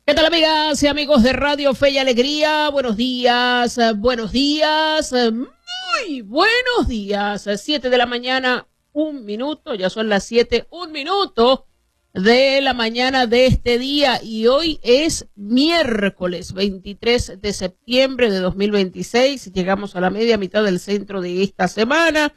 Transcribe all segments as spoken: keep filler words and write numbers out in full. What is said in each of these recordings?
¿Qué tal, amigas y amigos de Radio Fe y Alegría? Buenos días, eh, buenos días, eh, muy buenos días. Eh, Siete de la mañana, un minuto, ya son las siete, un minuto de la mañana de este día y hoy es miércoles veintitrés de septiembre de dos mil veintiséis. Llegamos a la media mitad del centro de esta semana.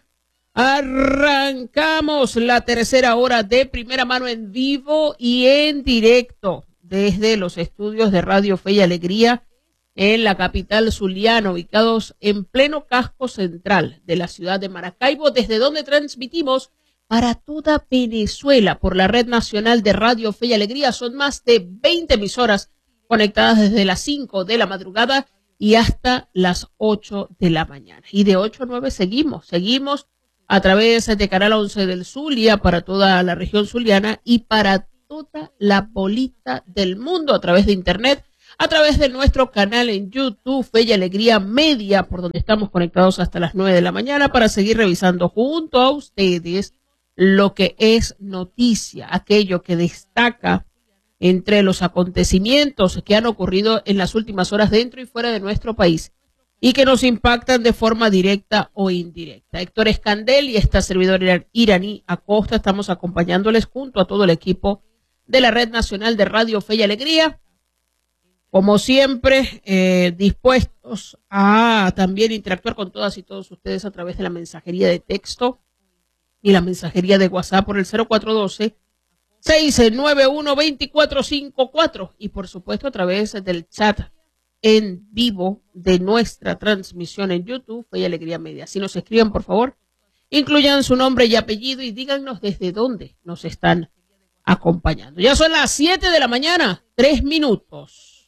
Arrancamos la tercera hora de Primera Mano en vivo y en directo desde los estudios de Radio Fe y Alegría en la capital zuliana, ubicados en pleno casco central de la ciudad de Maracaibo, desde donde transmitimos para toda Venezuela por la red nacional de Radio Fe y Alegría. Son más de veinte emisoras conectadas desde las cinco de la madrugada y hasta las ocho de la mañana. Y de ocho a nueve seguimos, seguimos a través de Canal once del Zulia para toda la región zuliana y para toda la bolita del mundo a través de internet, a través de nuestro canal en YouTube, Fe y Alegría Media, por donde estamos conectados hasta las nueve de la mañana para seguir revisando junto a ustedes lo que es noticia, aquello que destaca entre los acontecimientos que han ocurrido en las últimas horas dentro y fuera de nuestro país y que nos impactan de forma directa o indirecta. Héctor Escandel y esta servidora Iraní Acosta estamos acompañándoles junto a todo el equipo de la Red Nacional de Radio Fe y Alegría, como siempre, eh, dispuestos a también interactuar con todas y todos ustedes a través de la mensajería de texto y la mensajería de WhatsApp por el cero cuatro uno dos, seis nueve uno, dos cuatro cinco cuatro y por supuesto a través del chat en vivo de nuestra transmisión en YouTube, Fe y Alegría Media. Si nos escriben, por favor, incluyan su nombre y apellido y díganos desde dónde nos están acompañando. Ya son las siete de la mañana, tres minutos.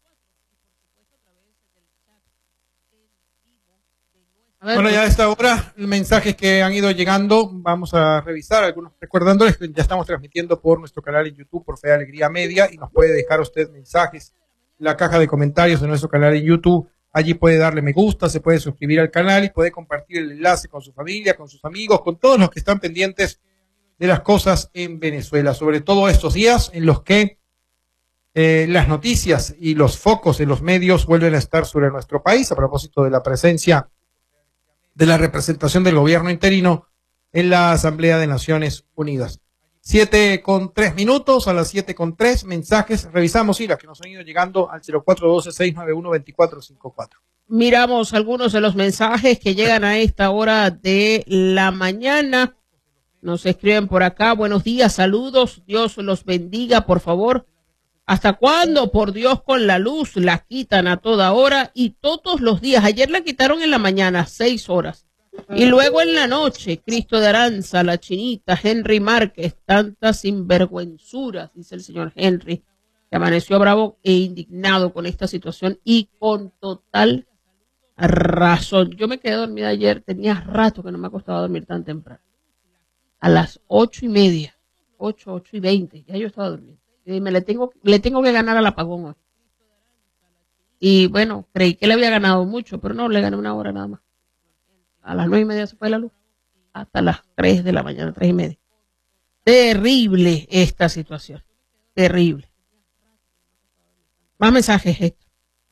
Bueno, ya a esta hora, mensajes que han ido llegando, vamos a revisar algunos, recordándoles que ya estamos transmitiendo por nuestro canal en YouTube, por Fe y Alegría Media, y nos puede dejar usted mensajes en la caja de comentarios de nuestro canal en YouTube. Allí puede darle me gusta, se puede suscribir al canal y puede compartir el enlace con su familia, con sus amigos, con todos los que están pendientes de las cosas en Venezuela, sobre todo estos días en los que eh, las noticias y los focos de los medios vuelven a estar sobre nuestro país a propósito de la presencia de la representación del gobierno interino en la Asamblea de Naciones Unidas. Siete con tres minutos, a las siete con tres, mensajes, revisamos y las que nos han ido llegando al cero cuatro uno dos, seis nueve uno, dos cuatro cinco cuatro. Miramos algunos de los mensajes que llegan a esta hora de la mañana. Nos escriben por acá, buenos días, saludos, Dios los bendiga, por favor. ¿Hasta cuándo? Por Dios, con la luz la quitan a toda hora y todos los días. Ayer la quitaron en la mañana, seis horas. Y luego en la noche, Cristo de Aranza, la Chinita, Henry Márquez, tantas sinvergüenzuras, dice el señor Henry, que amaneció bravo e indignado con esta situación y con total razón. Yo me quedé dormida ayer, tenía rato que no me acostaba a dormir tan temprano. A las ocho y media, ocho, ocho y veinte, ya yo estaba durmiendo. Y me le tengo, le tengo que ganar al apagón hoy. Y bueno, creí que le había ganado mucho, pero no, le gané una hora nada más. A las nueve y media se fue la luz, hasta las tres de la mañana, tres y media. Terrible esta situación, terrible. Más mensajes, Héctor.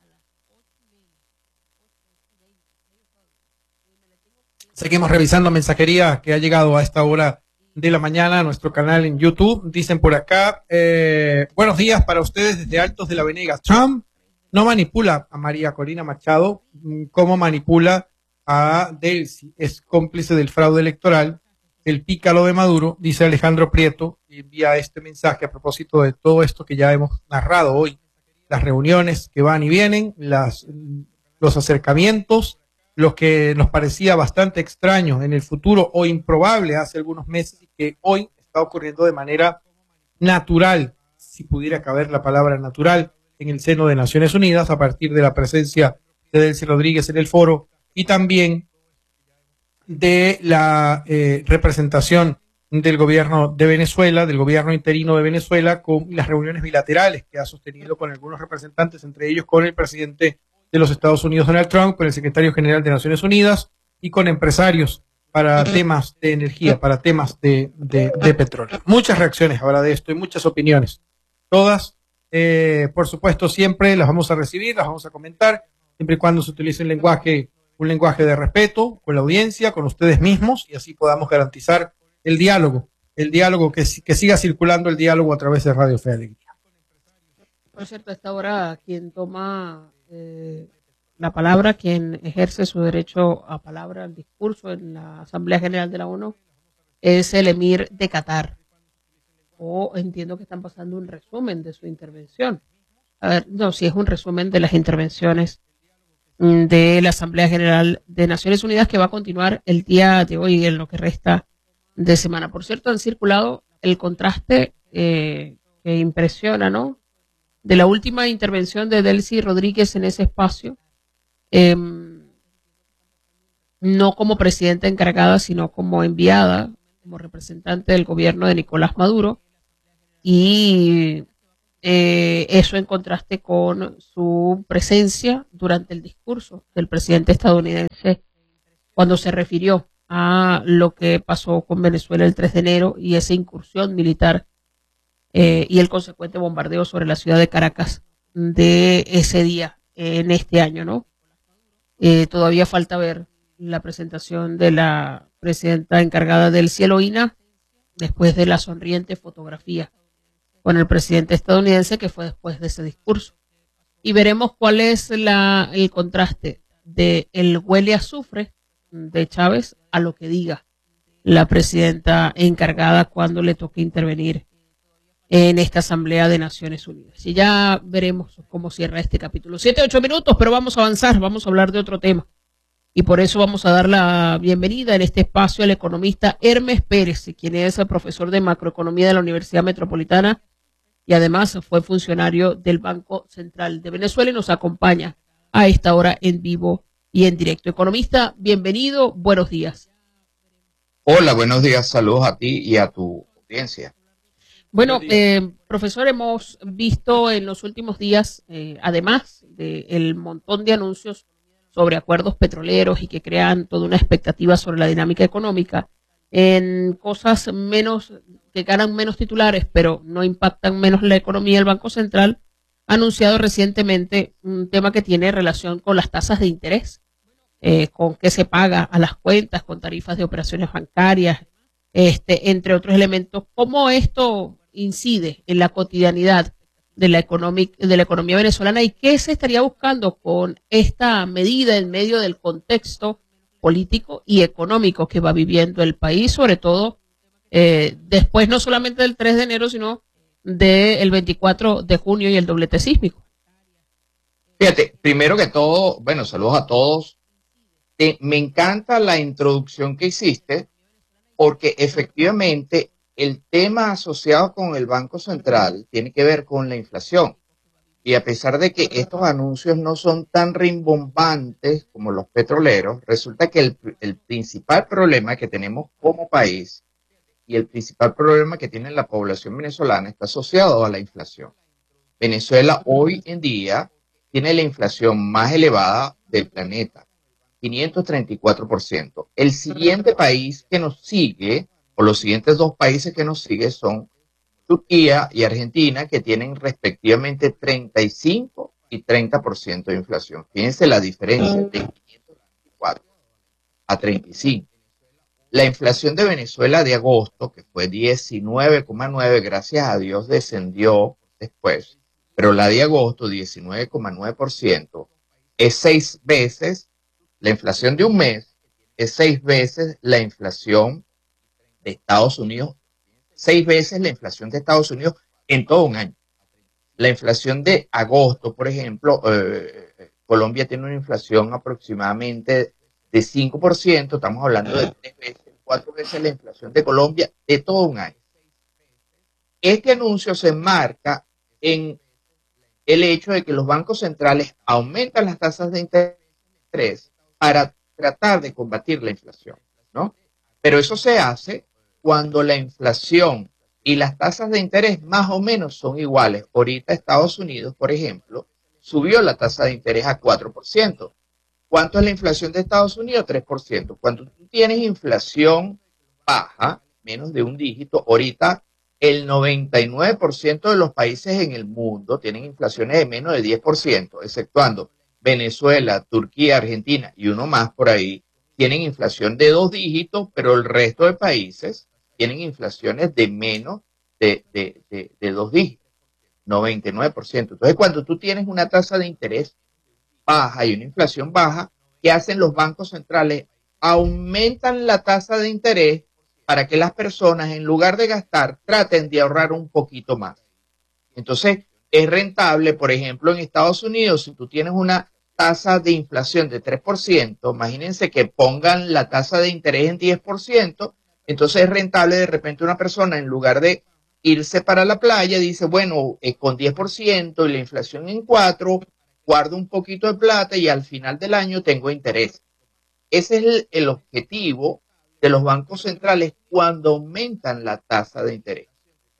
Seguimos revisando mensajería que ha llegado a esta hora de la mañana a nuestro canal en YouTube. Dicen por acá, eh, buenos días para ustedes desde Altos de la Venegas. Trump no manipula a María Corina Machado como manipula a Delcy. Es cómplice del fraude electoral, el pícaro de Maduro, dice Alejandro Prieto, y envía este mensaje a propósito de todo esto que ya hemos narrado hoy. Las reuniones que van y vienen, las, los acercamientos, lo que nos parecía bastante extraño en el futuro o improbable hace algunos meses y que hoy está ocurriendo de manera natural, si pudiera caber la palabra natural, en el seno de Naciones Unidas a partir de la presencia de Delcy Rodríguez en el foro y también de la eh, representación del gobierno de Venezuela, del gobierno interino de Venezuela, con las reuniones bilaterales que ha sostenido con algunos representantes, entre ellos con el presidente de los Estados Unidos, Donald Trump, con el secretario general de Naciones Unidas y con empresarios para temas de energía, para temas de, de, de petróleo. Muchas reacciones ahora de esto y muchas opiniones, todas Eh, por supuesto, siempre las vamos a recibir, las vamos a comentar, siempre y cuando se utilice un lenguaje, un lenguaje de respeto con la audiencia, con ustedes mismos, y así podamos garantizar el diálogo, el diálogo, que, que siga circulando el diálogo a través de Radio Fe y Alegría. Por cierto, a esta hora quien toma eh, la palabra, quien ejerce su derecho a palabra, al discurso en la Asamblea General de la ONU, es el emir de Qatar. O entiendo que están pasando un resumen de su intervención. A ver, no, si es un resumen de las intervenciones de la Asamblea General de Naciones Unidas, que va a continuar el día de hoy en lo que resta de semana. Por cierto, han circulado el contraste eh, que impresiona, ¿no?, de la última intervención de Delcy Rodríguez en ese espacio, eh, no como presidenta encargada, sino como enviada, como representante del gobierno de Nicolás Maduro, y eh, eso en contraste con su presencia durante el discurso del presidente estadounidense cuando se refirió a lo que pasó con Venezuela el tres de enero y esa incursión militar eh, y el consecuente bombardeo sobre la ciudad de Caracas de ese día eh, en este año, ¿no? Eh, todavía falta ver la presentación de la presidenta encargada del Cielo I N A después de la sonriente fotografía con el presidente estadounidense que fue después de ese discurso. Y veremos cuál es la, el contraste de el huele a azufre de Chávez a lo que diga la presidenta encargada cuando le toque intervenir en esta Asamblea de Naciones Unidas. Y ya veremos cómo cierra este capítulo. Siete, ocho minutos, pero vamos a avanzar, vamos a hablar de otro tema. Y por eso vamos a dar la bienvenida en este espacio al economista Hermes Pérez, quien es el profesor de macroeconomía de la Universidad Metropolitana y además fue funcionario del Banco Central de Venezuela y nos acompaña a esta hora en vivo y en directo. Economista, bienvenido, buenos días. Hola, buenos días, saludos a ti y a tu audiencia. Bueno, eh, profesor, hemos visto en los últimos días, eh, además del montón de anuncios sobre acuerdos petroleros y que crean toda una expectativa sobre la dinámica económica, en cosas menos que ganan menos titulares, pero no impactan menos la economía, el Banco Central ha anunciado recientemente un tema que tiene relación con las tasas de interés, eh, con qué se paga a las cuentas, con tarifas de operaciones bancarias, este, entre otros elementos. ¿Cómo esto incide en la cotidianidad de la, de la economía venezolana y qué se estaría buscando con esta medida en medio del contexto político y económico que va viviendo el país, sobre todo eh, después no solamente del tres de enero, sino del veinticuatro de junio y el doblete sísmico? Fíjate, primero que todo, bueno, saludos a todos. Eh, me encanta la introducción que hiciste porque efectivamente el tema asociado con el Banco Central tiene que ver con la inflación. Y a pesar de que estos anuncios no son tan rimbombantes como los petroleros, resulta que el, el principal problema que tenemos como país y el principal problema que tiene la población venezolana está asociado a la inflación. Venezuela hoy en día tiene la inflación más elevada del planeta, quinientos treinta y cuatro por ciento. El siguiente país que nos sigue, o los siguientes dos países que nos siguen son Turquía y Argentina, que tienen respectivamente treinta y cinco y treinta por ciento de inflación. Fíjense la diferencia de quinientos treinta y cuatro a treinta y cinco. La inflación de Venezuela de agosto, que fue diecinueve coma nueve, gracias a Dios descendió después, pero la de agosto, diecinueve coma nueve por ciento, es seis veces, la inflación de un mes es seis veces la inflación de Estados Unidos, seis veces la inflación de Estados Unidos en todo un año. La inflación de agosto, por ejemplo, eh, Colombia tiene una inflación aproximadamente de cinco por ciento, estamos hablando de tres veces, cuatro veces la inflación de Colombia de todo un año. Este anuncio se enmarca en el hecho de que los bancos centrales aumentan las tasas de interés para tratar de combatir la inflación, ¿no? Pero eso se hace cuando la inflación y las tasas de interés más o menos son iguales. Ahorita Estados Unidos, por ejemplo, subió la tasa de interés a cuatro por ciento. ¿Cuánto es la inflación de Estados Unidos? tres por ciento. Cuando tú tienes inflación baja, menos de un dígito, ahorita el noventa y nueve por ciento de los países en el mundo tienen inflaciones de menos de diez por ciento, exceptuando Venezuela, Turquía, Argentina y uno más por ahí, tienen inflación de dos dígitos, pero el resto de países tienen inflaciones de menos de, de, de, de dos dígitos, noventa y nueve por ciento. Entonces, cuando tú tienes una tasa de interés baja y una inflación baja, ¿qué hacen los bancos centrales? Aumentan la tasa de interés para que las personas, en lugar de gastar, traten de ahorrar un poquito más. Entonces, es rentable, por ejemplo, en Estados Unidos, si tú tienes una tasa de inflación de tres por ciento, imagínense que pongan la tasa de interés en diez por ciento, entonces es rentable de repente una persona, en lugar de irse para la playa, dice, bueno, eh, con diez por ciento y la inflación en cuatro, guardo un poquito de plata y al final del año tengo interés. Ese es el, el objetivo de los bancos centrales cuando aumentan la tasa de interés.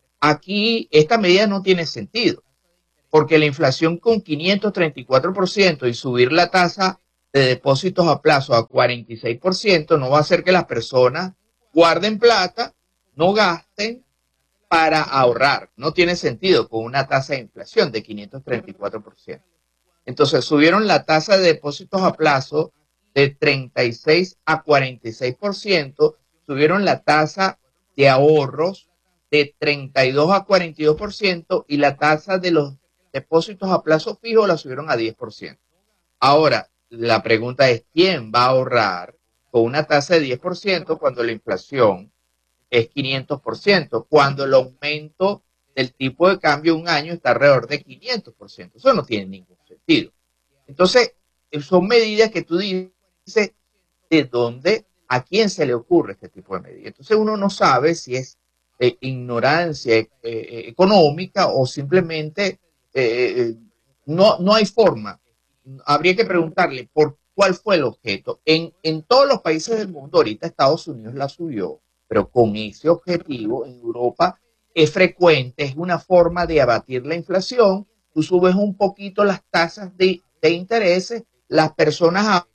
Aquí esta medida no tiene sentido, porque la inflación con quinientos treinta y cuatro por ciento y subir la tasa de depósitos a plazo a cuarenta y seis por ciento no va a hacer que las personas guarden plata, no gasten para ahorrar. No tiene sentido con una tasa de inflación de quinientos treinta y cuatro por ciento. Entonces subieron la tasa de depósitos a plazo de treinta y seis a cuarenta y seis por ciento, subieron la tasa de ahorros de treinta y dos a cuarenta y dos por ciento y la tasa de los depósitos a plazo fijo la subieron a diez por ciento. Ahora, la pregunta es, ¿quién va a ahorrar con una tasa de diez por ciento cuando la inflación es quinientos por ciento? Cuando el aumento del tipo de cambio un año está alrededor de quinientos por ciento. Eso no tiene ningún sentido. Entonces, son medidas que tú dices, ¿de dónde, a quién se le ocurre este tipo de medidas? Entonces uno no sabe si es eh, ignorancia eh, eh, económica o simplemente eh, no, no hay forma. Habría que preguntarle por cuál fue el objeto. En, en todos los países del mundo, ahorita Estados Unidos la subió, pero con ese objetivo en Europa es frecuente, es una forma de abatir la inflación. Tú subes un poquito las tasas de, de intereses, las personas... A,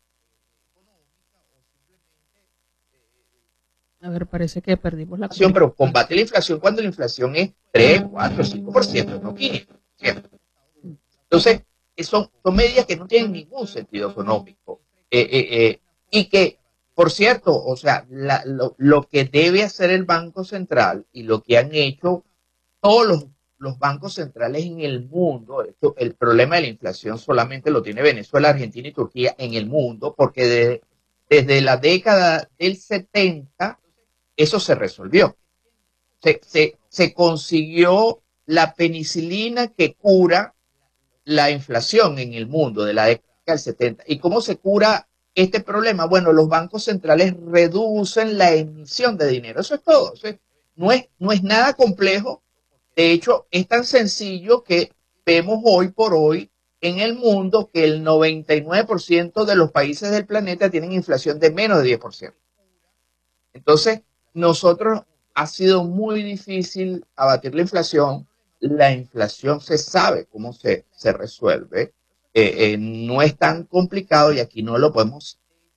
A ver, parece que perdimos la inflación, pero combate la inflación cuando la inflación es tres, cuatro, cinco por ciento, no quinientos por ciento. Entonces, son, son medidas que no tienen ningún sentido económico. Eh, eh, eh, y que, por cierto, o sea, la, lo, lo que debe hacer el Banco Central y lo que han hecho todos los, los bancos centrales en el mundo, esto, el problema de la inflación solamente lo tiene Venezuela, Argentina y Turquía en el mundo, porque de, desde la década del setenta eso se resolvió. Se, se, se consiguió la penicilina que cura la inflación en el mundo de la década del setenta. ¿Y cómo se cura este problema? Bueno, los bancos centrales reducen la emisión de dinero. Eso es todo. O sea, no es, no es nada complejo. De hecho, es tan sencillo que vemos hoy por hoy en el mundo que el noventa y nueve por ciento de los países del planeta tienen inflación de menos de diez por ciento. Entonces, nosotros ha sido muy difícil abatir la inflación. La inflación se sabe cómo se, se resuelve. Eh, eh, no es tan complicado y aquí no lo podemos,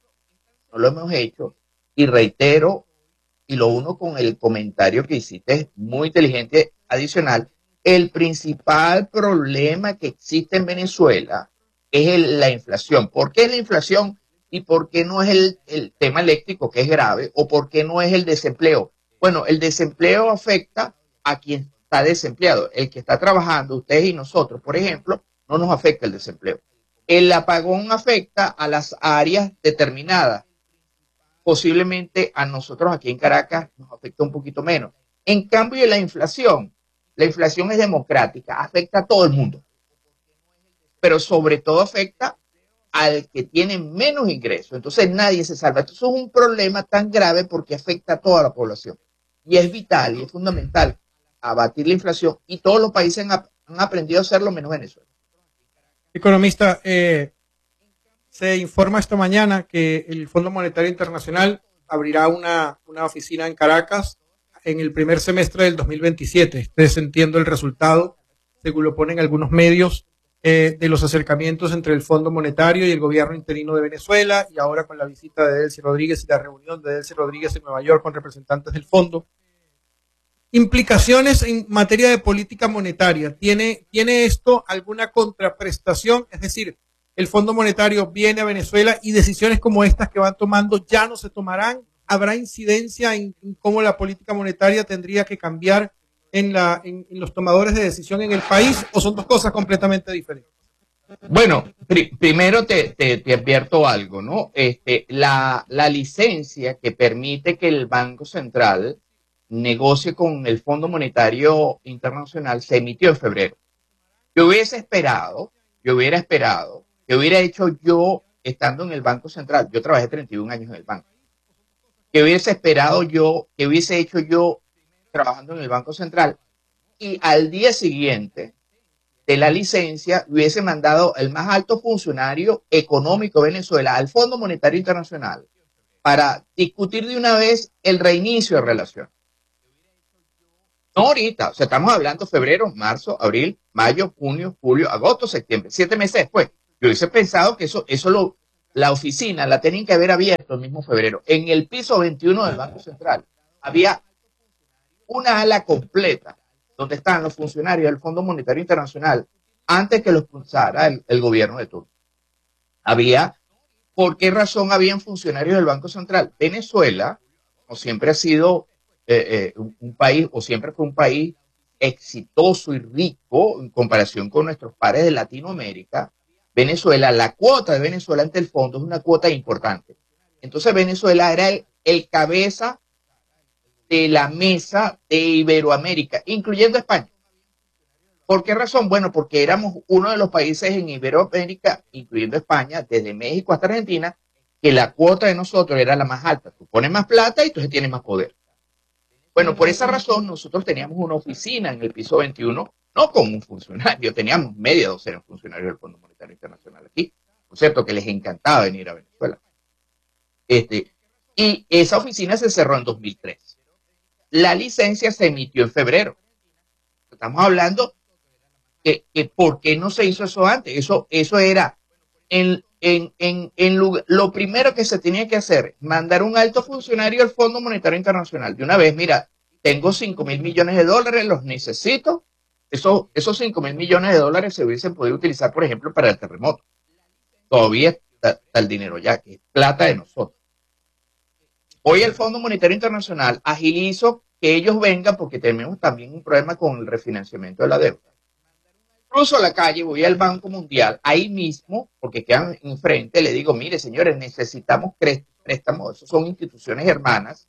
no lo hemos hecho. Y reitero, y lo uno con el comentario que hiciste, muy inteligente, adicional, el principal problema que existe en Venezuela es el, la inflación. ¿Por qué es la inflación? ¿Y por qué no es el, el tema eléctrico, que es grave? ¿O por qué no es el desempleo? Bueno, el desempleo afecta a quien está desempleado. El que está trabajando, ustedes y nosotros, por ejemplo, no nos afecta el desempleo. El apagón afecta a las áreas determinadas. Posiblemente a nosotros aquí en Caracas nos afecta un poquito menos. En cambio, la inflación, la inflación es democrática, afecta a todo el mundo. Pero sobre todo afecta al que tiene menos ingresos. Entonces nadie se salva. Entonces es un problema tan grave porque afecta a toda la población. Y es vital y es fundamental abatir la inflación y todos los países han, han aprendido a hacerlo menos Venezuela. Economista, eh, se informa esta mañana que el Fondo Monetario Internacional abrirá una, una oficina en Caracas en el primer semestre del dos mil veintisiete. Ustedes entiendo el resultado, según lo ponen algunos medios, Eh, de los acercamientos entre el Fondo Monetario y el gobierno interino de Venezuela, y ahora con la visita de Delcy Rodríguez y la reunión de Delcy Rodríguez en Nueva York con representantes del fondo. implicaciones en materia de política monetaria. ¿Tiene, ¿Tiene esto alguna contraprestación? Es decir, el Fondo Monetario viene a Venezuela y decisiones como estas que van tomando ya no se tomarán. ¿Habrá incidencia en, en cómo la política monetaria tendría que cambiar en, la, en, en los tomadores de decisión en el país, o son dos cosas completamente diferentes? Bueno, pri primero te, te, te advierto algo, ¿no? Este, la, la licencia que permite que el Banco Central negocie con el Fondo Monetario Internacional se emitió en febrero. Yo hubiese esperado, yo hubiera esperado, que hubiera hecho yo estando en el Banco Central. Yo trabajé treinta y un años en el banco. Que hubiese esperado yo, que hubiese hecho yo trabajando en el Banco Central y al día siguiente de la licencia hubiese mandado el más alto funcionario económico de Venezuela al Fondo Monetario Internacional para discutir de una vez el reinicio de relaciones. No ahorita, o sea, estamos hablando febrero, marzo, abril, mayo, junio, julio, agosto, septiembre, siete meses después. Yo hubiese pensado que eso, eso lo, la oficina la tenían que haber abierto el mismo febrero. En el piso veintiuno del Banco Central había una ala completa donde estaban los funcionarios del Fondo Monetario Internacional antes que los expulsara el, el gobierno de turno. Había, ¿por qué razón habían funcionarios del Banco Central? Venezuela, como siempre ha sido eh, eh, un, un país, o siempre fue un país exitoso y rico en comparación con nuestros pares de Latinoamérica, Venezuela, la cuota de Venezuela ante el fondo es una cuota importante. Entonces Venezuela era el, el cabeza de la mesa de Iberoamérica, incluyendo España. ¿Por qué razón? Bueno, porque éramos uno de los países en Iberoamérica, incluyendo España, desde México hasta Argentina, que la cuota de nosotros era la más alta. Tú pones más plata y entonces tienes más poder. Bueno, por esa razón nosotros teníamos una oficina en el piso veintiuno, no con un funcionario, teníamos media docena de funcionarios del Fondo Monetario Internacional aquí, por cierto, que les encantaba venir a Venezuela. Este, y esa oficina se cerró en dos mil tres. La licencia se emitió en febrero. Estamos hablando que, que ¿por qué no se hizo eso antes? Eso, eso era en, en, en, en lugar, lo primero que se tenía que hacer, mandar un alto funcionario al Fondo Monetario Internacional. De una vez, mira, tengo cinco mil millones de dólares, los necesito. Eso, esos cinco mil millones de dólares se hubiesen podido utilizar, por ejemplo, para el terremoto. Todavía está, está el dinero ya, que es plata de nosotros. Hoy el Fondo Monetario Internacional agilizó que ellos vengan porque tenemos también un problema con el refinanciamiento de la deuda. Cruzo la calle, voy al Banco Mundial, ahí mismo, porque quedan enfrente, le digo, mire señores, necesitamos préstamos, esos son instituciones hermanas.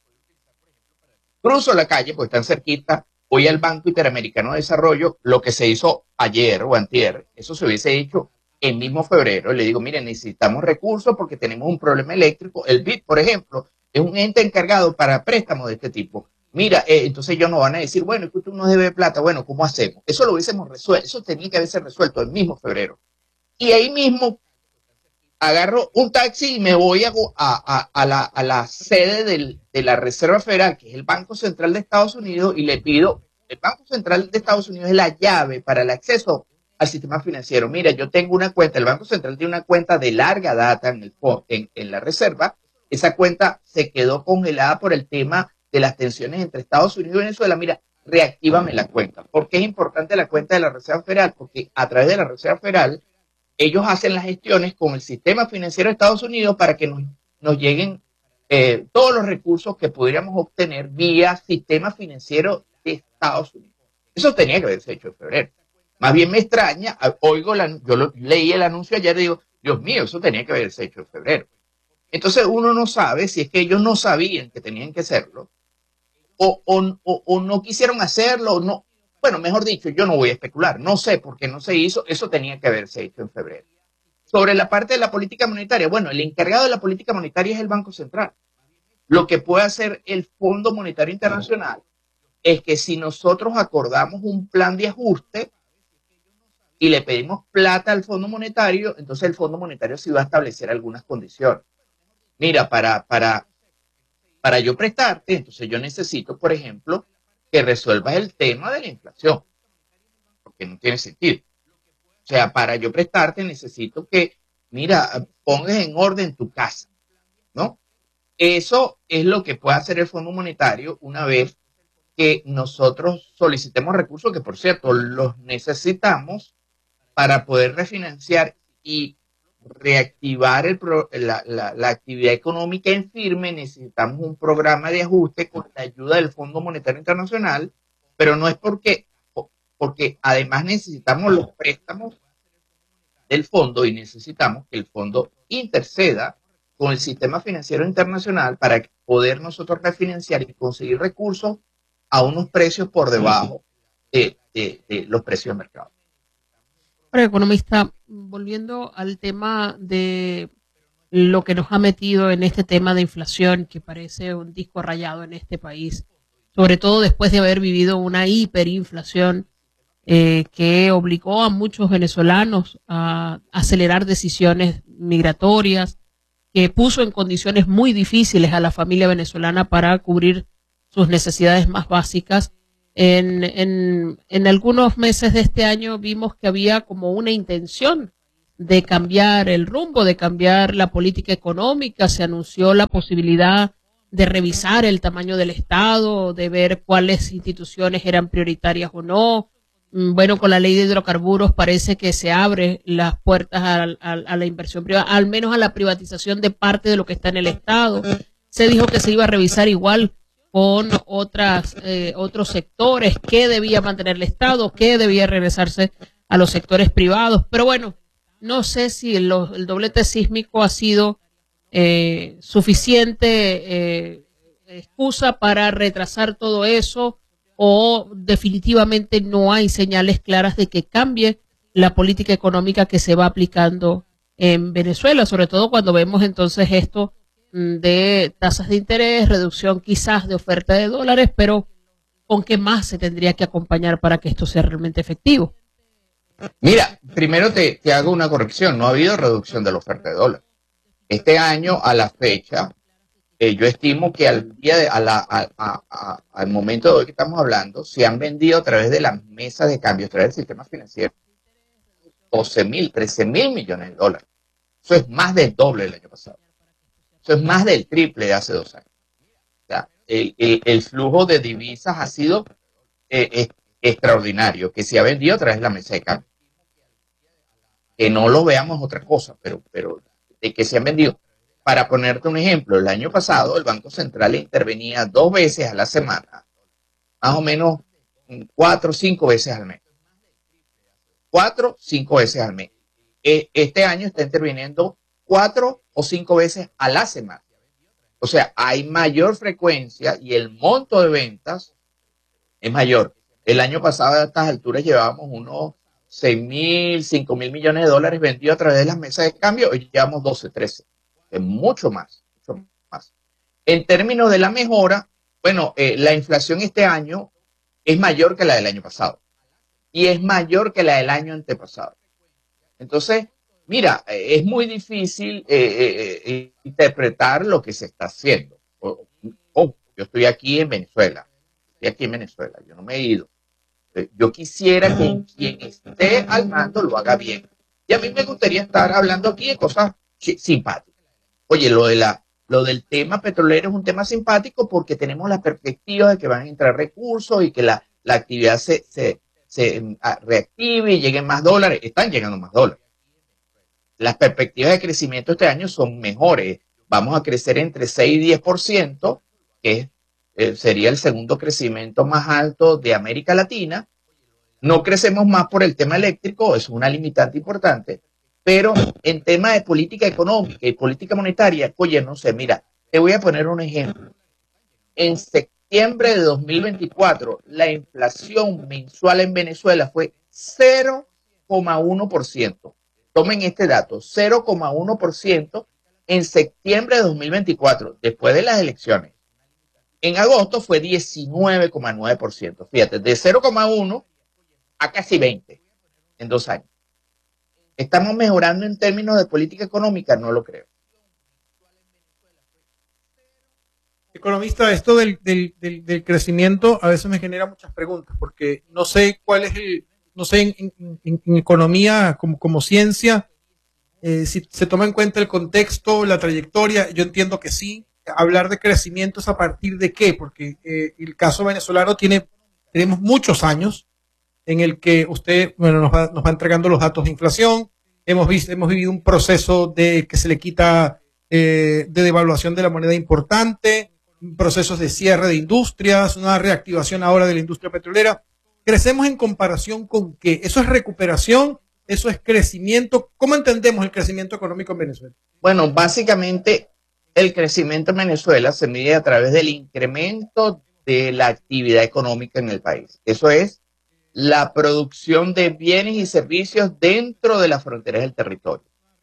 Cruzo la calle, porque están cerquita, voy al Banco Interamericano de Desarrollo, lo que se hizo ayer o antier, eso se hubiese hecho en mismo febrero, le digo, mire, necesitamos recursos porque tenemos un problema eléctrico, el B I D, por ejemplo, es un ente encargado para préstamos de este tipo. Mira, eh, entonces ellos nos van a decir, bueno, es que tú nos debes plata, bueno, ¿cómo hacemos? Eso lo hubiésemos resuelto, eso tenía que haberse resuelto el mismo febrero. Y ahí mismo agarro un taxi y me voy a, a, a, la, a la sede del, de la Reserva Federal, que es el Banco Central de Estados Unidos, y le pido, el Banco Central de Estados Unidos es la llave para el acceso al sistema financiero. Mira, yo tengo una cuenta, el Banco Central tiene una cuenta de larga data en, el, en, en la Reserva. Esa cuenta se quedó congelada por el tema de las tensiones entre Estados Unidos y Venezuela. Mira, reactívame la cuenta. ¿Por qué es importante la cuenta de la Reserva Federal? Porque a través de la Reserva Federal, ellos hacen las gestiones con el sistema financiero de Estados Unidos para que nos, nos lleguen eh, todos los recursos que podríamos obtener vía sistema financiero de Estados Unidos. Eso tenía que haberse hecho en febrero. Más bien me extraña, oigo la, yo lo, leí el anuncio ayer y digo, Dios mío, eso tenía que haberse hecho en febrero. Entonces uno no sabe si es que ellos no sabían que tenían que hacerlo o, o, o, o no quisieron hacerlo o no. Bueno, mejor dicho, yo no voy a especular. No sé por qué no se hizo. Eso tenía que haberse hecho en febrero. Sobre la parte de la política monetaria, bueno, el encargado de la política monetaria es el Banco Central. Lo que puede hacer el Fondo Monetario Internacional es que si nosotros acordamos un plan de ajuste y le pedimos plata al Fondo Monetario, entonces el Fondo Monetario sí va a establecer algunas condiciones. Mira, para, para, para yo prestarte, entonces yo necesito, por ejemplo, que resuelvas el tema de la inflación, porque no tiene sentido. O sea, para yo prestarte necesito que, mira, pongas en orden tu casa, ¿no? Eso es lo que puede hacer el Fondo Monetario una vez que nosotros solicitemos recursos que, por cierto, los necesitamos para poder refinanciar y reactivar el pro, la, la, la actividad económica en firme. Necesitamos un programa de ajuste con la ayuda del Fondo Monetario Internacional, pero no es porque, porque además necesitamos los préstamos del fondo y necesitamos que el fondo interceda con el sistema financiero internacional para poder nosotros refinanciar y conseguir recursos a unos precios por debajo de, de, de los precios de mercado. Ahora, economista, volviendo al tema de lo que nos ha metido en este tema de inflación, que parece un disco rayado en este país, sobre todo después de haber vivido una hiperinflación eh, que obligó a muchos venezolanos a acelerar decisiones migratorias, que puso en condiciones muy difíciles a la familia venezolana para cubrir sus necesidades más básicas. En, en, en algunos meses de este año vimos que había como una intención de cambiar el rumbo, de cambiar la política económica. Se anunció la posibilidad de revisar el tamaño del Estado, de ver cuáles instituciones eran prioritarias o no. Bueno, con la ley de hidrocarburos parece que se abre las puertas a, a, a la inversión privada, al menos a la privatización de parte de lo que está en el Estado. Se dijo que se iba a revisar igual con otras eh, otros sectores, qué debía mantener el Estado, qué debía regresarse a los sectores privados. Pero bueno, no sé si el, el doblete sísmico ha sido eh, suficiente eh, excusa para retrasar todo eso, o definitivamente no hay señales claras de que cambie la política económica que se va aplicando en Venezuela, sobre todo cuando vemos entonces esto de tasas de interés, reducción quizás de oferta de dólares, pero ¿con qué más se tendría que acompañar para que esto sea realmente efectivo? Mira, primero te, te hago una corrección, no ha habido reducción de la oferta de dólares. Este año, a la fecha, eh, yo estimo que al día de, a la, a, a, a, al momento de hoy que estamos hablando, se han vendido a través de las mesas de cambio, a través del sistema financiero, doce mil, trece mil millones de dólares. Eso es más del doble del año pasado. Eso es más del triple de hace dos años. O sea, el, el, el flujo de divisas ha sido eh, es, extraordinario, que se ha vendido a través de la mesa de cambio. Que no lo veamos otra cosa, pero, pero de que se han vendido. Para ponerte un ejemplo, el año pasado el Banco Central intervenía dos veces a la semana, más o menos cuatro o cinco veces al mes. Cuatro, cinco veces al mes. Este año está interviniendo cuatro o cinco veces a la semana. O sea, hay mayor frecuencia y el monto de ventas es mayor. El año pasado a estas alturas llevábamos unos seis mil, cinco mil millones de dólares vendidos a través de las mesas de cambio, hoy llevamos doce, trece. Es mucho más, mucho más. En términos de la mejora, bueno, eh, la inflación este año es mayor que la del año pasado y es mayor que la del año antepasado. Entonces, mira, es muy difícil eh, eh, eh, interpretar lo que se está haciendo. Oh, oh, yo estoy aquí en Venezuela, estoy aquí en Venezuela, yo no me he ido. Yo quisiera que quien esté al mando lo haga bien. Y a mí me gustaría estar hablando aquí de cosas simpáticas. Oye, lo, de la, lo del tema petrolero es un tema simpático porque tenemos la perspectiva de que van a entrar recursos y que la, la actividad se, se, se reactive y lleguen más dólares. Están llegando más dólares. Las perspectivas de crecimiento este año son mejores. Vamos a crecer entre seis y diez por ciento, que es, eh, sería el segundo crecimiento más alto de América Latina. No crecemos más por el tema eléctrico, es una limitante importante, pero en tema de política económica y política monetaria, oye, no sé, mira, te voy a poner un ejemplo. En septiembre de dos mil veinticuatro, la inflación mensual en Venezuela fue cero coma uno por ciento. Tomen este dato, cero coma uno por ciento en septiembre de dos mil veinticuatro, después de las elecciones. En agosto fue diecinueve coma nueve por ciento. Fíjate, de cero coma uno a casi veinte en dos años. ¿Estamos mejorando en términos de política económica? No lo creo. Economista, esto del, del, del, del crecimiento a veces me genera muchas preguntas, porque no sé cuál es el, no sé, en, en, en, en economía como, como ciencia, eh, si se toma en cuenta el contexto, la trayectoria, yo entiendo que sí, hablar de crecimientos a partir de qué, porque eh, el caso venezolano tiene, tenemos muchos años en el que usted, bueno, nos va, nos va entregando los datos de inflación, hemos visto, hemos vivido un proceso de que se le quita eh, de devaluación de la moneda importante, procesos de cierre de industrias, una reactivación ahora de la industria petrolera. ¿Crecemos en comparación con qué? ¿Eso es recuperación? ¿Eso es crecimiento? ¿Cómo entendemos el crecimiento económico en Venezuela? Bueno, básicamente el crecimiento en Venezuela se mide a través del incremento de la actividad económica en el país. Eso es la producción de bienes y servicios dentro de las fronteras del territorio.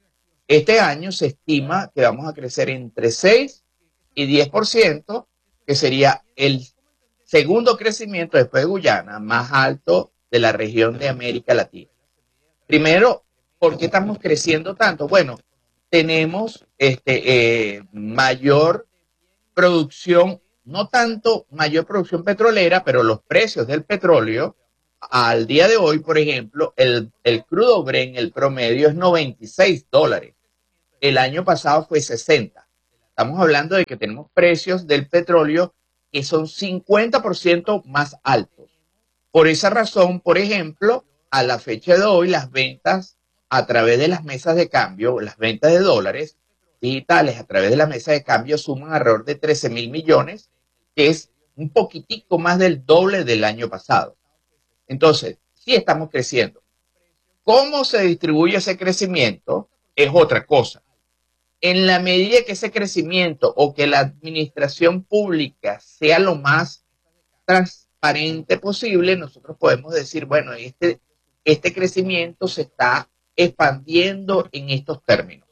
Este año se estima que vamos a crecer entre seis y diez por ciento, que sería el segundo crecimiento después de Guyana más alto de la región de América Latina. Primero, ¿por qué estamos creciendo tanto? Bueno, tenemos este, eh, mayor producción, no tanto mayor producción petrolera, pero los precios del petróleo, al día de hoy, por ejemplo, el, el crudo Brent, el promedio es noventa y seis dólares. El año pasado fue sesenta. Estamos hablando de que tenemos precios del petróleo que son cincuenta por ciento más altos. Por esa razón, por ejemplo, a la fecha de hoy, las ventas a través de las mesas de cambio, las ventas de dólares digitales a través de la mesa de cambio suman alrededor de trece mil millones, que es un poquitico más del doble del año pasado. Entonces, sí estamos creciendo. ¿Cómo se distribuye ese crecimiento? Es otra cosa. En la medida que ese crecimiento o que la administración pública sea lo más transparente posible, nosotros podemos decir, bueno, este, este crecimiento se está expandiendo en estos términos.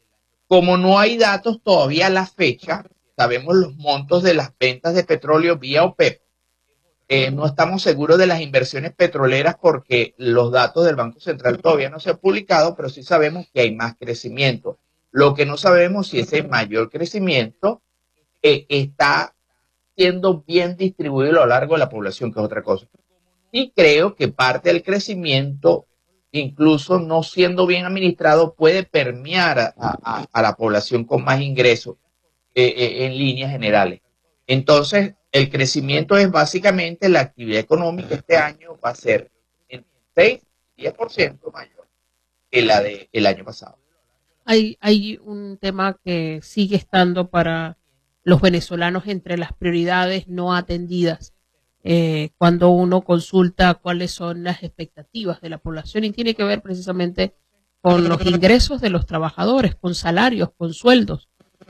Como no hay datos todavía a la fecha, sabemos los montos de las ventas de petróleo vía OPEP. Eh, no estamos seguros de las inversiones petroleras porque los datos del Banco Central todavía no se han publicado, pero sí sabemos que hay más crecimiento. Lo que no sabemos si ese mayor crecimiento eh, está siendo bien distribuido a lo largo de la población, que es otra cosa. Y creo que parte del crecimiento, incluso no siendo bien administrado, puede permear a, a, a la población con más ingresos eh, eh, en líneas generales. Entonces, el crecimiento es básicamente la actividad económica este año va a ser entre seis y diez por ciento mayor que la del año pasado. Hay, hay un tema que sigue estando para los venezolanos entre las prioridades no atendidas eh, cuando uno consulta cuáles son las expectativas de la población, y tiene que ver precisamente con los ingresos de los trabajadores, con salarios, con sueldos.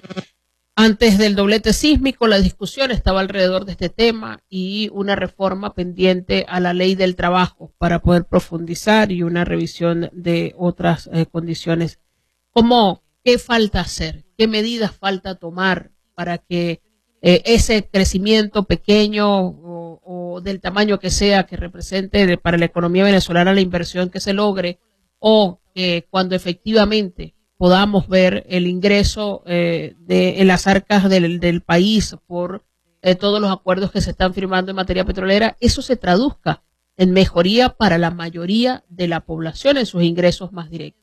Antes del doblete sísmico, la discusión estaba alrededor de este tema y una reforma pendiente a la ley del trabajo para poder profundizar y una revisión de otras eh, condiciones. ¿Cómo, qué falta hacer? ¿Qué medidas falta tomar para que eh, ese crecimiento pequeño o, o del tamaño que sea que represente de, para la economía venezolana la inversión que se logre, o que cuando efectivamente podamos ver el ingreso eh, de, en las arcas del, del país por eh, todos los acuerdos que se están firmando en materia petrolera, eso se traduzca en mejoría para la mayoría de la población en sus ingresos más directos?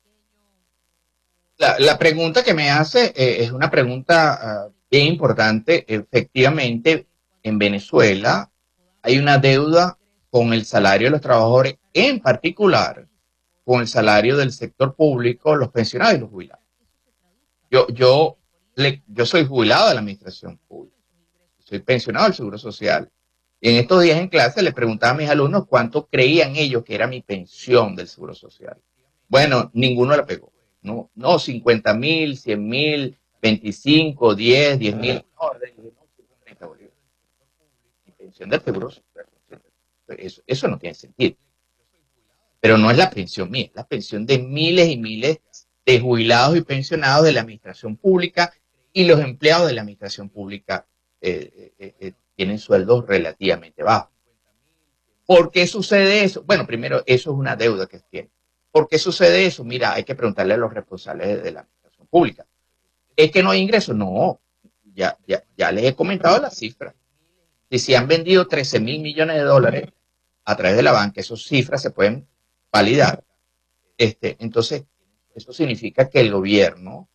La, la pregunta que me hace eh, es una pregunta uh, bien importante. Efectivamente, en Venezuela hay una deuda con el salario de los trabajadores, en particular con el salario del sector público, los pensionados y los jubilados. Yo, yo, le, yo soy jubilado de la administración pública, soy pensionado del Seguro Social. Y en estos días en clase le preguntaba a mis alumnos cuánto creían ellos que era mi pensión del Seguro Social. Bueno, ninguno la pegó. No, no, cincuenta mil, cien mil, veinticinco, diez, diez mil. No, treinta bolívares. Mi pensión del Seguro Social. Eso, eso no tiene sentido. Pero no es la pensión mía, es la pensión de miles y miles de jubilados y pensionados de la administración pública, y los empleados de la administración pública eh, eh, eh, tienen sueldos relativamente bajos. ¿Por qué sucede eso? Bueno, primero, eso es una deuda que tiene. ¿Por qué sucede eso? Mira, hay que preguntarle a los responsables de, de la administración pública. ¿Es que no hay ingresos? No, ya, ya, ya les he comentado las cifras. Si se han vendido trece mil millones de dólares a través de la banca, esas cifras se pueden validar. Este, entonces, eso significa que el gobierno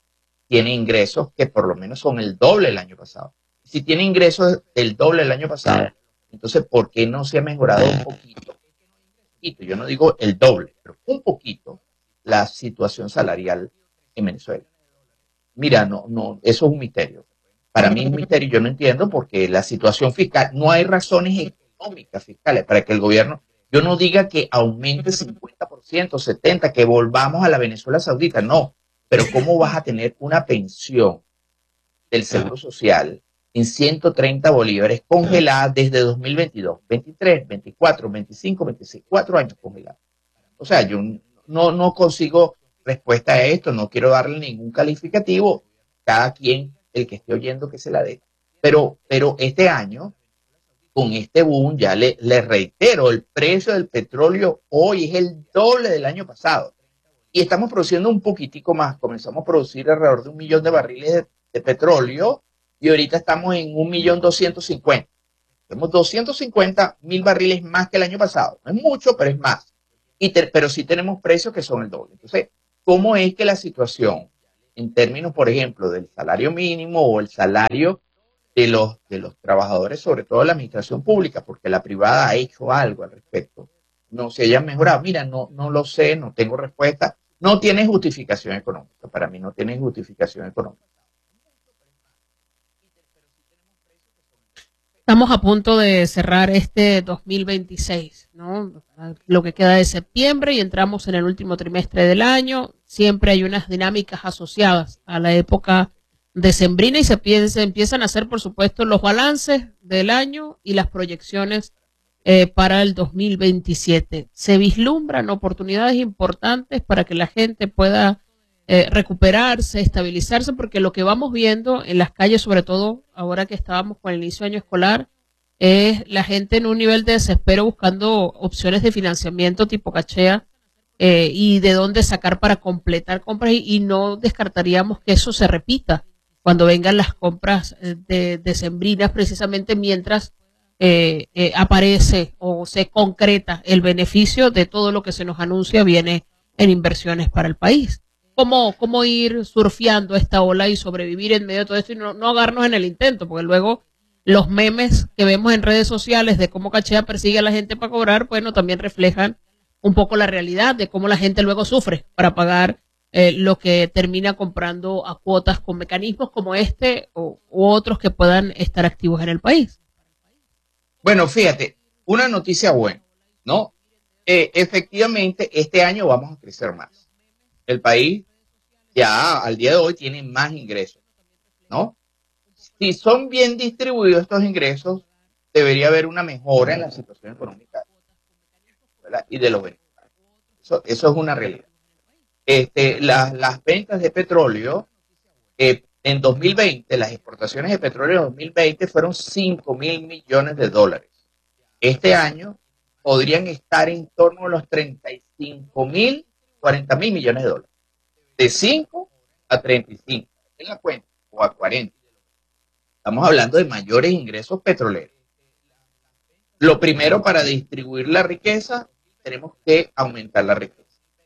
tiene ingresos que por lo menos son el doble del año pasado. Si tiene ingresos del doble del año pasado, entonces, ¿por qué no se ha mejorado un poquito? Yo no digo el doble, pero un poquito la situación salarial en Venezuela. Mira, no, no, eso es un misterio. Para mí es un misterio, yo no entiendo porque la situación fiscal, no hay razones económicas fiscales para que el gobierno, yo no diga que aumente cincuenta por ciento, setenta por ciento, que volvamos a la Venezuela Saudita, no. Pero ¿cómo vas a tener una pensión del Seguro Social en ciento treinta bolívares congelada desde dos mil veintidós, veintitrés, veinticuatro, veinticinco, veintiséis, cuatro años congelada? O sea, yo no, no consigo respuesta a esto, no quiero darle ningún calificativo, cada quien, el que esté oyendo, que se la dé. Pero, pero este año, con este boom, ya le, le reitero, el precio del petróleo hoy es el doble del año pasado. Y estamos produciendo un poquitico más. Comenzamos a producir alrededor de un millón de barriles de, de petróleo y ahorita estamos en un millón doscientos cincuenta. Tenemos doscientos cincuenta mil barriles más que el año pasado. No es mucho, pero es más. Y te, pero sí tenemos precios que son el doble. Entonces, ¿cómo es que la situación, en términos, por ejemplo, del salario mínimo o el salario de los, de los trabajadores, sobre todo de la administración pública, porque la privada ha hecho algo al respecto, no se hayan mejorado? Mira, no, no lo sé, no tengo respuesta. No tiene justificación económica. Para mí no tiene justificación económica. Estamos a punto de cerrar este dos mil veintiséis, ¿no? Lo que queda de septiembre y entramos en el último trimestre del año. Siempre hay unas dinámicas asociadas a la época decembrina y se, piensa, empiezan a hacer, por supuesto, los balances del año y las proyecciones eh, para el dos mil veintisiete. Se vislumbran oportunidades importantes para que la gente pueda eh, recuperarse, estabilizarse, porque lo que vamos viendo en las calles, sobre todo ahora que estábamos con el inicio de año escolar, es la gente en un nivel de desespero buscando opciones de financiamiento tipo cachea eh, y de dónde sacar para completar compras y, y no descartaríamos que eso se repita cuando vengan las compras de decembrinas, precisamente mientras eh, eh, aparece o se concreta el beneficio de todo lo que se nos anuncia viene en inversiones para el país. ¿Cómo, cómo ir surfeando esta ola y sobrevivir en medio de todo esto y no, no ahogarnos en el intento? Porque luego los memes que vemos en redes sociales de cómo Cachea persigue a la gente para cobrar, bueno, también reflejan un poco la realidad de cómo la gente luego sufre para pagar eh, lo que termina comprando a cuotas con mecanismos como este o, u otros que puedan estar activos en el país. Bueno, fíjate, una noticia buena, ¿no? Eh, efectivamente, este año vamos a crecer más. El país ya al día de hoy tiene más ingresos, ¿no? Si son bien distribuidos estos ingresos, debería haber una mejora en la situación económica, ¿verdad? Y de los venezolanos. Eso, eso es una realidad. Este, la, las ventas de petróleo eh, en dos mil veinte, las exportaciones de petróleo en dos mil veinte fueron cinco mil millones de dólares. Este año podrían estar en torno a los treinta y cinco mil, cuarenta mil millones de dólares. De cinco a treinta y cinco, en la cuenta, o a cuarenta. Estamos hablando de mayores ingresos petroleros. Lo primero, para distribuir la riqueza, tenemos que aumentar la riqueza.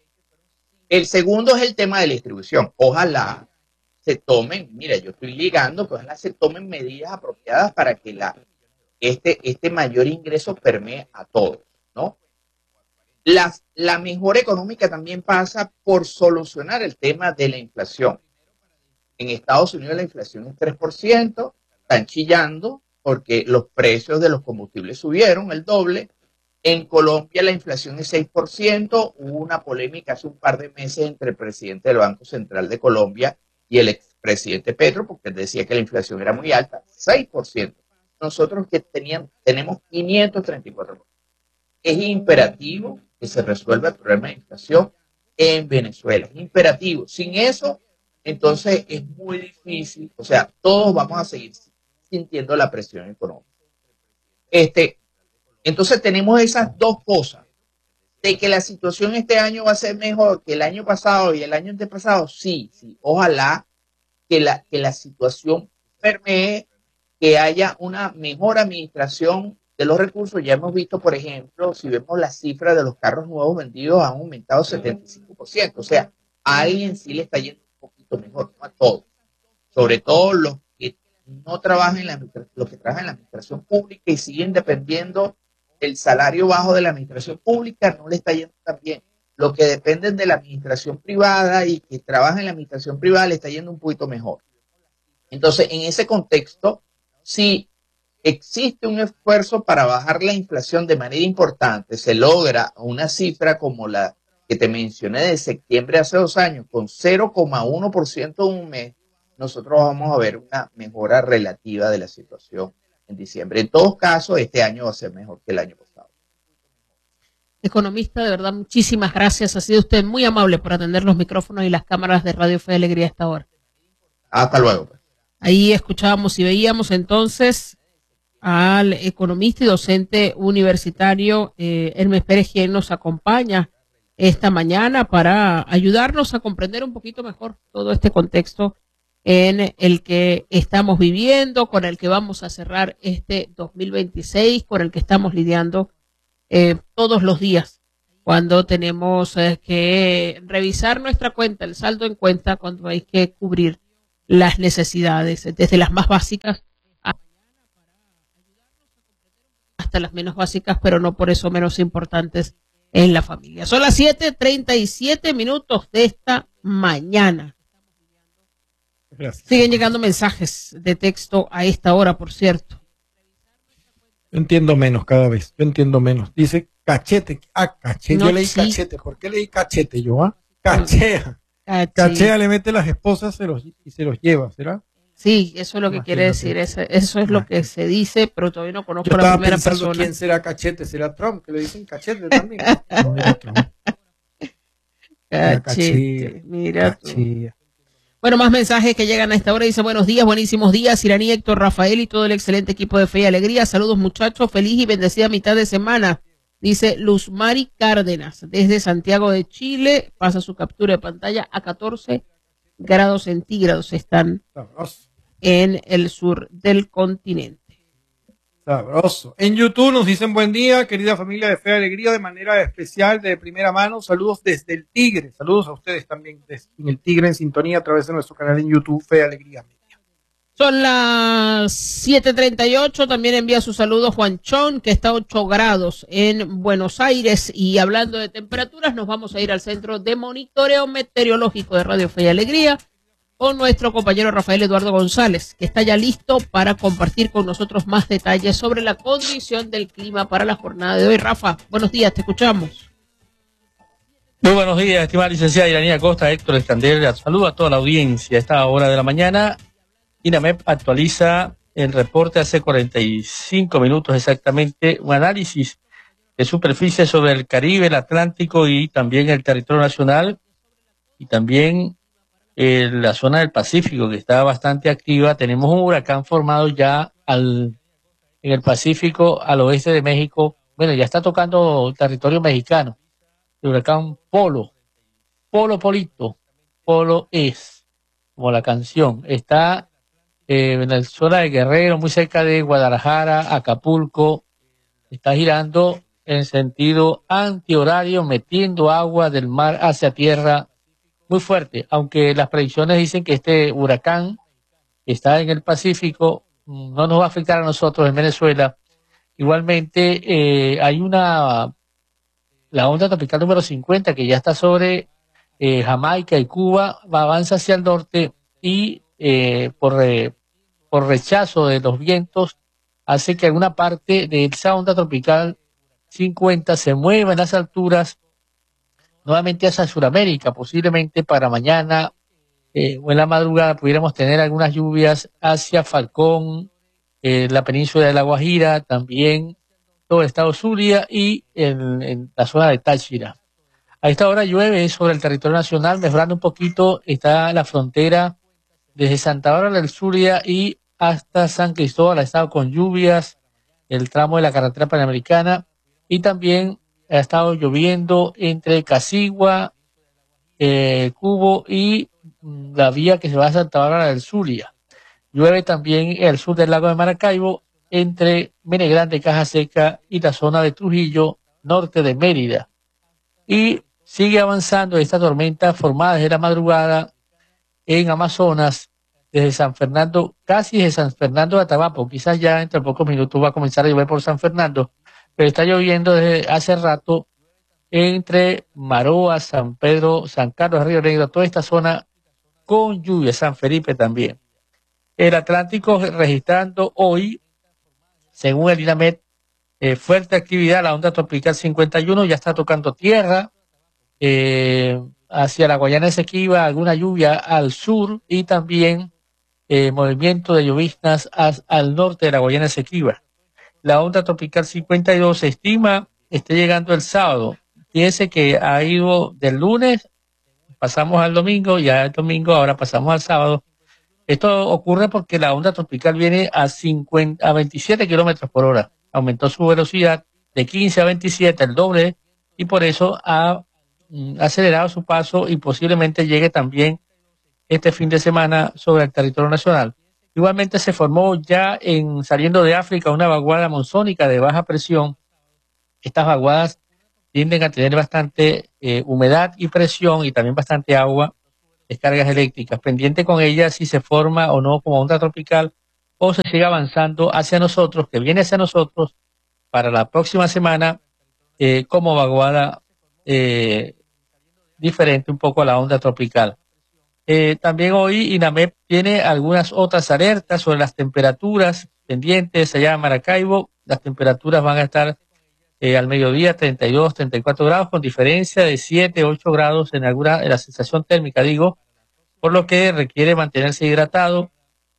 El segundo es el tema de la distribución. Ojalá se tomen, mira, yo estoy ligando, que ojalá se tomen medidas apropiadas para que la, este, este mayor ingreso permee a todos, ¿no? La, la mejora económica también pasa por solucionar el tema de la inflación. En Estados Unidos la inflación es tres por ciento, están chillando porque los precios de los combustibles subieron el doble. En Colombia la inflación es seis por ciento, hubo una polémica hace un par de meses entre el presidente del Banco Central de Colombia y el expresidente Petro, porque él decía que la inflación era muy alta, seis por ciento. Nosotros que teníamos, tenemos quinientos treinta y cuatro por ciento. Es imperativo que se resuelva el problema de inflación en Venezuela. Es imperativo. Sin eso, entonces es muy difícil. O sea, todos vamos a seguir sintiendo la presión económica. Este, entonces tenemos esas dos cosas. De que la situación este año va a ser mejor que el año pasado y el año antepasado, sí, sí. Ojalá que la, que la situación permee que haya una mejor administración de los recursos. Ya hemos visto, por ejemplo, si vemos las cifras de los carros nuevos vendidos, han aumentado setenta y cinco por ciento. O sea, a alguien sí le está yendo un poquito mejor, no a todos. sobre todo los que no trabajan en la los que trabajan en la administración pública y siguen dependiendo del salario bajo de la administración pública, no le está yendo tan bien. Los que dependen de la administración privada y que trabajan en la administración privada le está yendo un poquito mejor. Entonces, en ese contexto, sí existe un esfuerzo para bajar la inflación de manera importante, se logra una cifra como la que te mencioné de septiembre hace dos años, con cero coma uno por ciento en un mes, nosotros vamos a ver una mejora relativa de la situación en diciembre. En todos casos, este año va a ser mejor que el año pasado. Economista, de verdad, muchísimas gracias. Ha sido usted muy amable por atender los micrófonos y las cámaras de Radio Fe y Alegría a esta hora. Hasta luego. Ahí escuchábamos y veíamos entonces al economista y docente universitario eh, Hermes Pérez, quien nos acompaña esta mañana para ayudarnos a comprender un poquito mejor todo este contexto en el que estamos viviendo, con el que vamos a cerrar este dos mil veintiséis, con el que estamos lidiando eh, todos los días, cuando tenemos eh, que revisar nuestra cuenta, el saldo en cuenta, cuando hay que cubrir las necesidades, desde las más básicas hasta las menos básicas, pero no por eso menos importantes en la familia. Son las siete treinta y siete minutos de esta mañana. Gracias. Siguen llegando mensajes de texto a esta hora, por cierto. Yo entiendo menos cada vez, yo entiendo menos. Dice cachete, ah, cachete, No, yo leí sí. cachete, ¿por qué leí cachete yo, ah? Cachea, Cachi. cachea le mete las esposas se los, y se los lleva, ¿será? Sí, eso es lo que Imagínate. quiere decir, eso, eso es lo que se dice, pero todavía no conozco Yo la estaba primera pensando persona. quién será cachete, será Trump, que le dicen cachete también. No, era Trump. Era Cachete, mira tú. cachea. Bueno, más mensajes que llegan a esta hora. Dice, buenos días, buenísimos días, Iraní, Héctor, Rafael y todo el excelente equipo de Fe y Alegría. Saludos, muchachos, feliz y bendecida mitad de semana. Dice Luz Mari Cárdenas, desde Santiago de Chile. Pasa su captura de pantalla a catorce grados centígrados. Están Sabroso, en el sur del continente. sabroso. En YouTube nos dicen buen día, querida familia de Fe y Alegría, de manera especial, de primera mano. Saludos desde el Tigre. Saludos a ustedes también desde el Tigre, en sintonía a través de nuestro canal en YouTube, Fe y Alegría Media. Son las siete treinta y ocho. También envía su saludo Juan Chón, que está a ocho grados en Buenos Aires. Y hablando de temperaturas, nos vamos a ir al Centro de Monitoreo Meteorológico de Radio Fe y Alegría con nuestro compañero Rafael Eduardo González, que está ya listo para compartir con nosotros más detalles sobre la condición del clima para la jornada de hoy. Rafa, buenos días, te escuchamos. Muy buenos días, estimada licenciada Iranía Costa, Héctor Escandel. Saludo a toda la audiencia a esta hora de la mañana. INAMEP actualiza el reporte hace cuarenta y cinco minutos exactamente, un análisis de superficie sobre el Caribe, el Atlántico y también el territorio nacional y también eh, la zona del Pacífico, que está bastante activa. Tenemos un huracán formado ya al, en el Pacífico al oeste de México. Bueno, ya está tocando el territorio mexicano. El huracán Polo, Polo Polito, Polo es, como la canción, está eh, en la zona de Guerrero, muy cerca de Guadalajara, Acapulco, está girando en sentido antihorario, metiendo agua del mar hacia tierra muy fuerte, aunque las predicciones dicen que este huracán está en el Pacífico, no nos va a afectar a nosotros en Venezuela. Igualmente eh, hay una... La onda tropical número cincuenta, que ya está sobre eh, Jamaica y Cuba, va, avanza hacia el norte y eh, por, re, por rechazo de los vientos hace que alguna parte de esa onda tropical cincuenta se mueva en las alturas nuevamente hacia Sudamérica. Posiblemente para mañana eh, o en la madrugada pudiéramos tener algunas lluvias hacia Falcón, eh, la península de La Guajira, también todo el estado Zulia y en, en la zona de Táchira. A esta hora llueve sobre el territorio nacional, mejorando un poquito, está la frontera desde Santa Bárbara del Zulia y hasta San Cristóbal, ha estado con lluvias, el tramo de la carretera panamericana, y también ha estado lloviendo entre Casigua, eh, Cubo y mm, la vía que se va a Santa Bárbara del Zulia. Llueve también en el sur del lago de Maracaibo, entre Mene Grande, Caja Seca y la zona de Trujillo, norte de Mérida. Y sigue avanzando esta tormenta formada desde la madrugada en Amazonas, desde San Fernando, casi desde San Fernando de Atabapo. Quizás ya entre pocos minutos va a comenzar a llover por San Fernando, pero está lloviendo desde hace rato entre Maroa, San Pedro, San Carlos, Río Negro, toda esta zona con lluvia, San Felipe también. El Atlántico registrando hoy, según el INAMET, eh, fuerte actividad, la onda tropical cincuenta y uno ya está tocando tierra, eh, hacia la Guayana Esequiba, alguna lluvia al sur y también eh, movimiento de lloviznas as, al norte de la Guayana Esequiba. La onda tropical cincuenta y dos se estima esté llegando el sábado. Fíjense que ha ido del lunes, pasamos al domingo, ya el domingo, ahora pasamos al sábado. Esto ocurre porque la onda tropical viene a, cincuenta, a veintisiete kilómetros por hora. Aumentó su velocidad de quince a veintisiete, el doble, y por eso ha mm, acelerado su paso y posiblemente llegue también este fin de semana sobre el territorio nacional. Igualmente se formó ya en saliendo de África una vaguada monzónica de baja presión. Estas vaguadas tienden a tener bastante eh, humedad y presión y también bastante agua, descargas eléctricas. Pendiente con ellas si se forma o no como onda tropical o se sigue avanzando hacia nosotros, que viene hacia nosotros para la próxima semana eh, como vaguada eh, diferente un poco a la onda tropical. Eh, también hoy INAMEP tiene algunas otras alertas sobre las temperaturas pendientes allá en Maracaibo. Las temperaturas van a estar Eh, al mediodía treinta y dos, treinta y cuatro grados, con diferencia de siete, ocho grados en alguna, en la sensación térmica, digo, por lo que requiere mantenerse hidratado.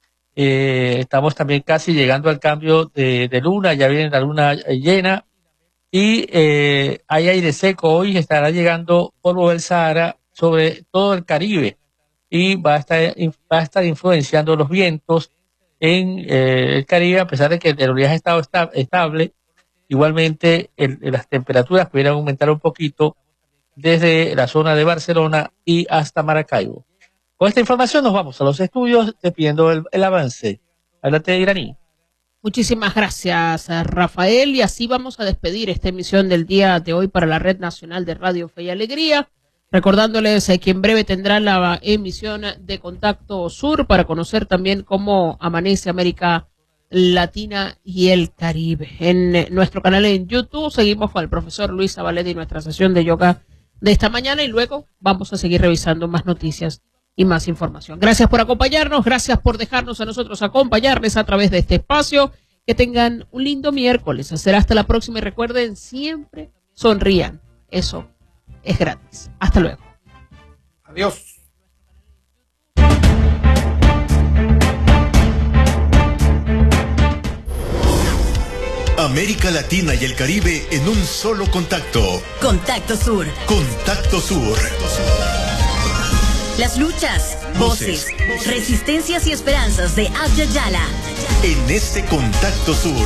Eh, estamos también casi llegando al cambio de, de luna, ya viene la luna llena, y eh, hay aire seco. Hoy estará llegando polvo del Sahara sobre todo el Caribe, y va a estar, va a estar influenciando los vientos en eh, el Caribe, a pesar de que el oleaje ha estado esta, estable. Igualmente, el, las temperaturas pudieran aumentar un poquito desde la zona de Barcelona y hasta Maracaibo. Con esta información nos vamos a los estudios dependiendo el, el avance. Adelante, Iraní. Muchísimas gracias, Rafael. Y así vamos a despedir esta emisión del día de hoy para la Red Nacional de Radio Fe y Alegría. Recordándoles que en breve tendrá la emisión de Contacto Sur para conocer también cómo amanece América Latina y el Caribe. En nuestro canal en YouTube seguimos con el profesor Luis Zabaleta y nuestra sesión de yoga de esta mañana, y luego vamos a seguir revisando más noticias y más información. Gracias por acompañarnos, gracias por dejarnos a nosotros acompañarles a través de este espacio. Que tengan un lindo miércoles. Será hasta la próxima y recuerden, siempre sonrían. Eso es gratis. Hasta luego. Adiós. América Latina y el Caribe en un solo contacto. Contacto Sur. Contacto Sur. Las luchas, voces, voces, resistencias y esperanzas de Abya Yala. En este Contacto Sur.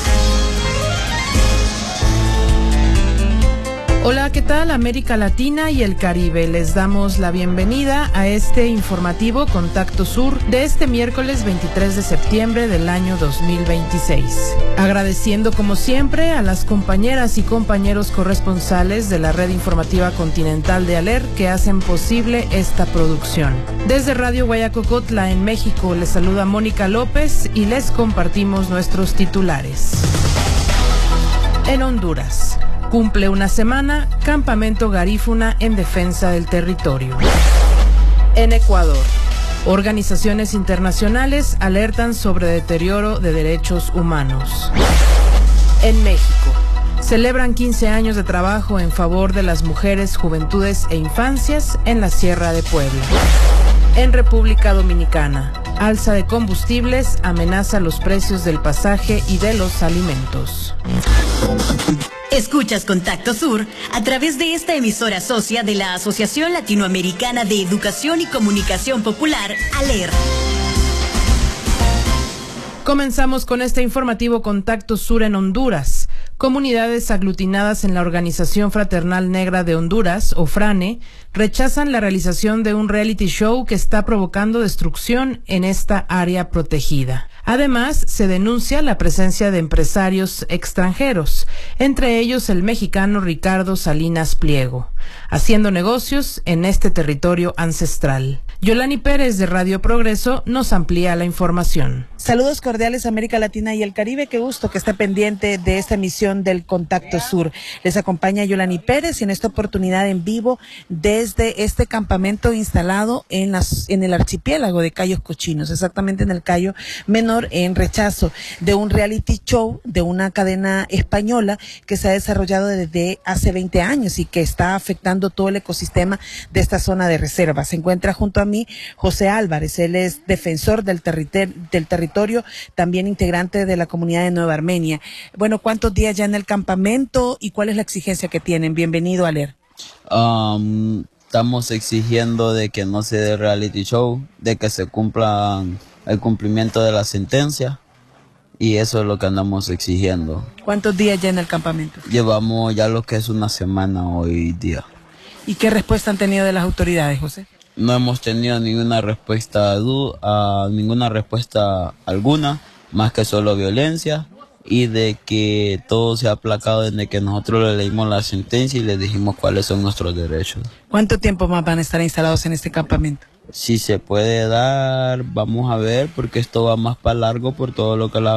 Hola, ¿qué tal? América Latina y el Caribe. Les damos la bienvenida a este informativo Contacto Sur de este miércoles veintitrés de septiembre del año dos mil veintiséis. Agradeciendo como siempre a las compañeras y compañeros corresponsales de la Red Informativa Continental de ALER que hacen posible esta producción. Desde Radio Guayacocotla en México les saluda Mónica López y les compartimos nuestros titulares. En Honduras. Cumple una semana, campamento garífuna en defensa del territorio. En Ecuador, organizaciones internacionales alertan sobre deterioro de derechos humanos. En México, celebran quince años de trabajo en favor de las mujeres, juventudes e infancias en la Sierra de Puebla. En República Dominicana, alza de combustibles amenaza los precios del pasaje y de los alimentos. Escuchas Contacto Sur a través de esta emisora socia de la Asociación Latinoamericana de Educación y Comunicación Popular, ALER. Comenzamos con este informativo Contacto Sur en Honduras. Comunidades aglutinadas en la Organización Fraternal Negra de Honduras, o FRANE, rechazan la realización de un reality show que está provocando destrucción en esta área protegida. Además, se denuncia la presencia de empresarios extranjeros entre ellos el mexicano Ricardo Salinas Pliego, haciendo negocios en este territorio ancestral. Yolani Pérez de Radio Progreso nos amplía la información. Saludos cordiales América Latina y el Caribe, qué gusto que esté pendiente de esta emisión del Contacto Sur. Les acompaña Yolani Pérez y en esta oportunidad en vivo desde este campamento instalado en, las, en el archipiélago de Cayos Cochinos, exactamente en el Cayo Menor, en rechazo de un reality show de una cadena española que se ha desarrollado desde hace veinte años y que está afectando todo el ecosistema de esta zona de reserva. Se encuentra junto a mí José Álvarez, él es defensor del, territorio, del territorio, también integrante de la comunidad de Nueva Armenia. Bueno, ¿cuántos días ya en el campamento y cuál es la exigencia que tienen? Bienvenido, Aler. Um, estamos exigiendo de que no se dé reality show, de que se cumpla el cumplimiento de la sentencia y eso es lo que andamos exigiendo. ¿Cuántos días ya en el campamento? Llevamos ya lo que es una semana hoy día. ¿Y qué respuesta han tenido de las autoridades, José? No hemos tenido ninguna respuesta a ninguna respuesta alguna, más que solo violencia y de que todo se ha aplacado desde que nosotros le leímos la sentencia y le dijimos cuáles son nuestros derechos. ¿Cuánto tiempo más van a estar instalados en este campamento? Si se puede dar, vamos a ver, porque esto va más para largo por todo lo que la